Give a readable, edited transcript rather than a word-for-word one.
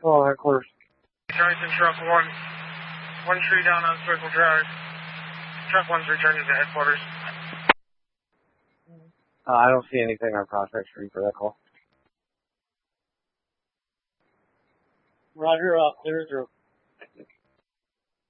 Hello, headquarters. Charleston truck 1. One tree down on Circle Drive. Truck 1's returning to headquarters. I don't see anything on Prospect Street for that call. Roger, clear through.